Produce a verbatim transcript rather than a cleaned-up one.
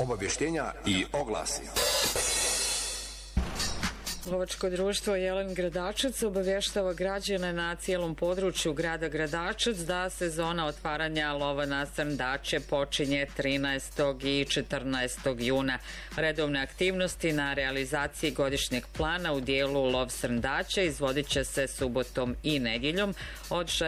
Obavještenja i oglasi. Lovačko društvo Jelen Gradačac obavještava građane na cijelom području grada Gradačac da sezona otvaranja lova na srndače počinje trinaestog i četrnaestog juna. Redovne aktivnosti na realizaciji godišnjeg plana u dijelu lov srndača izvodit će se subotom i nedjeljom od